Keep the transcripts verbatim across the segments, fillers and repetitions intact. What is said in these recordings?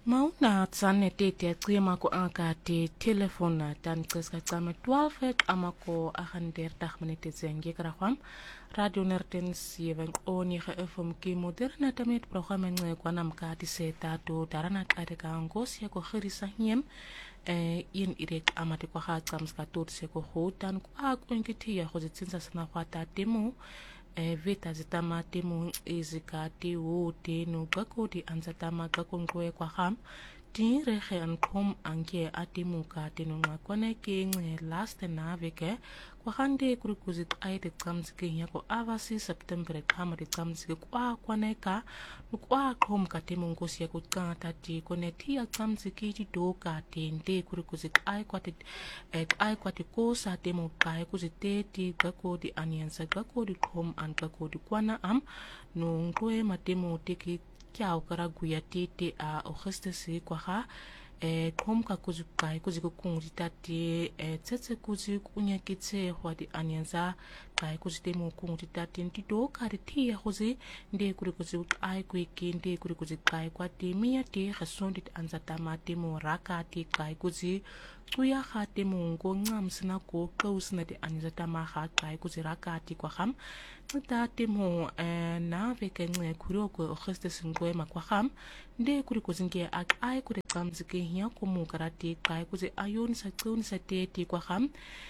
Mauna tsane te te tsima ko anka te telefona tan tseska tsama twaalf het amako agandeer dag minute zenge krakwam radio nerten seven oni ge fm ki moderna tamet programma ngwe kwana mkati seta to darana kade ka ngosia ko khirisa hiem eh in irek amate ko ha tsamska tot se ko hotan ko akwenkitia go tsinsa sana kwata temo e veta zitama temu izikati wo tenu gako di anzatama gako ngoe kwa ham ti rehe an kom anke atimu ka tenu ngakwane ke nge last na veke kwa hande kurukuzit aite tsamzike yako avasi september kama di tsamzike kwa kwane ka kwa kom ka temu ngosi yako kata ti kone tia tsamzike ti do ka tende kurukuzit ai kwa ti ai kwa ti kosa temu ka kuzite ti gako di aniansa gako di kom an gako di kwana am no ngoe matemu teki kia okara guya tete a Augustus kwa ha e kom ka kuzukai kuziku kungutitati e tsetse kuziku unyakitse hwadi anyanza kai kuzitemu kungutitati ntito kari tia hozi nde kuri kuziku ai kuiki nde kuri kuzikai kwa ti miya ti khasondit anzatama temu raka ti kai kuzi kuya ha temu ngo ngamsina ko kausina di anzatama ha kai kuziraka ti kwa ham nta temu e na veke nge kuro ko Augustus ngoe makwa ham nde kuri kuzinge ak ai kuri tsamzike hiya kumu karati kai kuzi ayon sa tsun sa teti kwa ham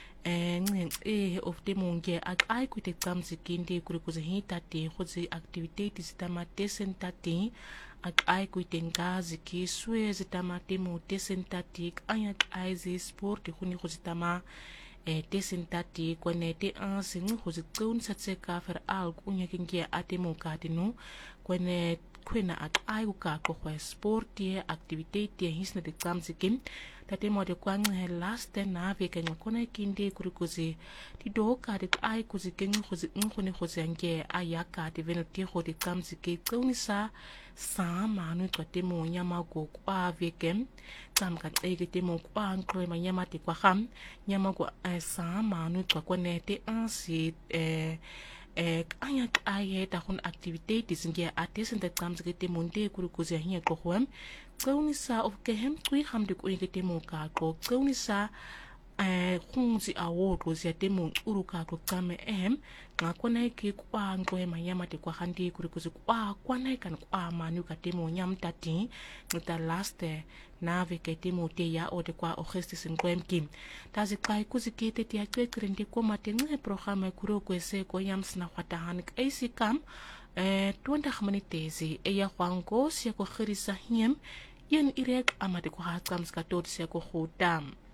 nge e of temu nge ak ai kuri tsamzike nde kuri kuzi hita te kuzi activity zitama tesen tati ak ai kuri tenga ziki swe zitama temu tesen tati ayat ai zi sport huni kuzi tama e tesen tati kwane te ansing kuzi tsun sa tseka fer al kunya kingia atemu katinu kwane kwena ak ai ka ko sport ye activity ye hisna de tsamzike tate mo de kwang last na veke ngakona kinde kuri kuzi ti do ka de ai kuzi kengu kuzi ngone kuzi ange ayaka de venoti ho de tsamzike tsunisa sa manu to temo nyama go kwa veke tsam kan ege temo kwa nkwe ma nyama ti kwa ham nyama go sa manu to kwane te ansi eh eh anya aye ta hun activities nge atesen de tsamzike temo nde kuri kuzi hiya ko hwem tsunisa of kehem tui ham de ko ege temo ka ko tsunisa eh khunzi awodo zia temo uruka ko kame em ngakona ke kwa ngoe manyama te kwa handi kuri kuzi kwa kwana kan kwa manu ka temo nyam tati ngita last na veke temo te ya ode kwa Augustus ngoem kim tazi kai kuzi kete te akwe krende ko matenge programa kuro ko se ko yam sna khata han eisi kam eh twintig minute e ya kwango se ko khirisa hiem yen irek amade ko hatkam ska tot se ko khodam